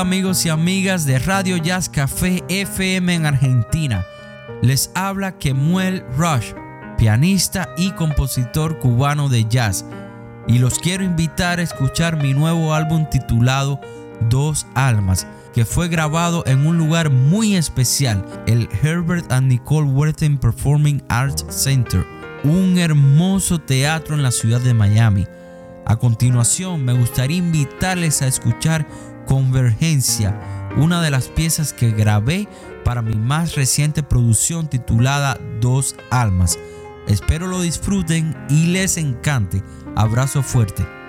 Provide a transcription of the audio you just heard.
amigos y amigas de Radio Jazz Café FM en Argentina. Les habla Kemuel Rush, pianista y compositor cubano de jazz, y los quiero invitar a escuchar mi nuevo álbum titulado Dos Almas, que fue grabado en un lugar muy especial, el Herbert and Nicole Wertheim Performing Arts Center, un hermoso teatro en la ciudad de Miami. A continuación, me gustaría invitarles a escuchar Convergencia, una de las piezas que grabé para mi más reciente producción titulada Dos Almas. Espero lo disfruten y les encante. Abrazo fuerte.